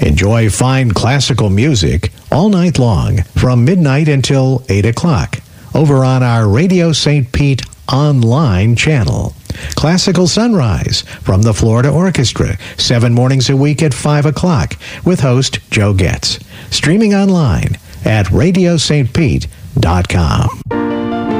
Enjoy fine classical music all night long from midnight until 8 o'clock over on our Radio St. Pete online channel. Classical Sunrise from the Florida Orchestra, 7 mornings a week at 5 o'clock with host Joe Getz. Streaming online at radiostpete.com.